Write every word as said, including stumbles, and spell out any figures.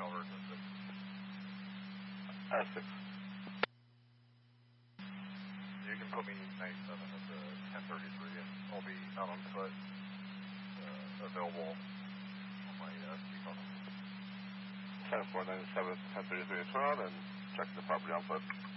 hours at six. At six. You can put me ninety-seven at the ten thirty-three, and I'll be out on foot, uh, available on my uh, speed phone. ten four ninety-seven, ten thirty-three, turn on, and check the property on foot.